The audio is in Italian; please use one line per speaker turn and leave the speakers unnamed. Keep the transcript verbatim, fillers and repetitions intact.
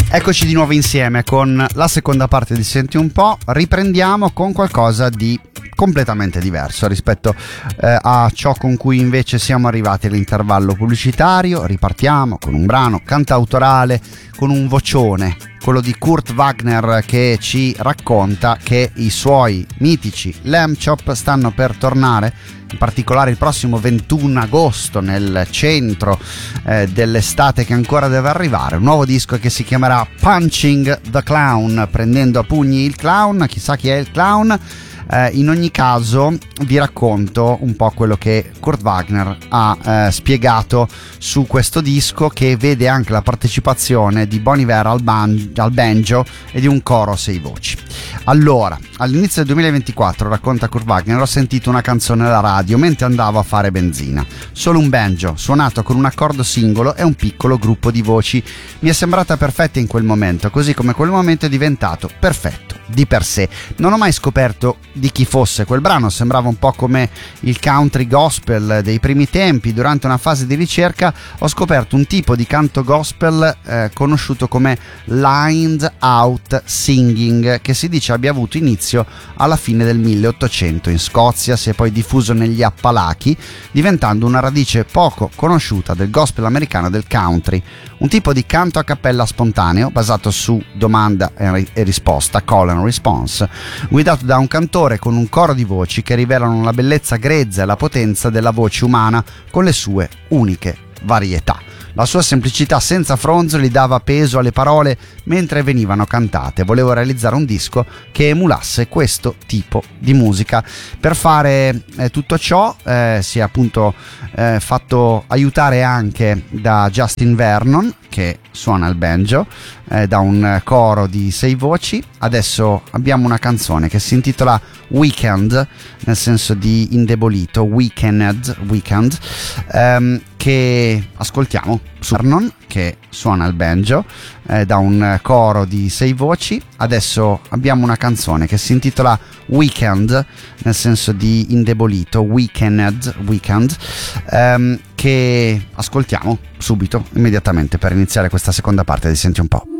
Eccoci di nuovo insieme con la seconda parte di Senti un po'. Riprendiamo con qualcosa di completamente diverso rispetto eh, a ciò con cui invece siamo arrivati all'intervallo pubblicitario. Ripartiamo con un brano cantautorale, con un vocione, quello di Kurt Wagner, che ci racconta che i suoi mitici Lamb Chop stanno per tornare, in particolare il prossimo ventuno agosto, nel centro eh, dell'estate che ancora deve arrivare. Un nuovo disco che si chiamerà Punching the Clown, prendendo a pugni il clown. Chissà chi è il clown. Eh, in ogni caso vi racconto un po' quello che Kurt Wagner ha eh, spiegato su questo disco, che vede anche la partecipazione di Bon Iver al, ban- al banjo e di un coro a sei voci. Allora, all'inizio del duemilaventiquattro, racconta Kurt Wagner, ho sentito una canzone alla radio mentre andavo a fare benzina. Solo un banjo, suonato con un accordo singolo e un piccolo gruppo di voci. Mi è sembrata perfetta in quel momento, così come quel momento è diventato perfetto di per sé. Non ho mai scoperto di chi fosse quel brano, sembrava un po' come il country gospel dei primi tempi. Durante una fase di ricerca ho scoperto un tipo di canto gospel eh, conosciuto come lined out singing, che si dice abbia avuto inizio alla fine del milleottocento in Scozia. Si è poi diffuso negli Appalachi, diventando una radice poco conosciuta del gospel americano e del country, un tipo di canto a cappella spontaneo basato su domanda e risposta, call and response, guidato da un cantore con un coro di voci che rivelano la bellezza grezza e la potenza della voce umana con le sue uniche varietà. La sua semplicità senza fronzoli dava peso alle parole mentre venivano cantate. Volevo realizzare un disco che emulasse questo tipo di musica. Per fare eh, tutto ciò eh, si è appunto eh, fatto aiutare anche da Justin Vernon, che suona il banjo, eh, da un coro di sei voci. Adesso abbiamo una canzone che si intitola Weekend, nel senso di indebolito, weekend, weekend ehm, che ascoltiamo su Vernon, che suona il banjo, eh, da un coro di sei voci. Adesso abbiamo una canzone che si intitola Weekend, nel senso di indebolito, weekend, weekend ehm, che ascoltiamo subito, immediatamente, per iniziare questa seconda parte di Senti un po'.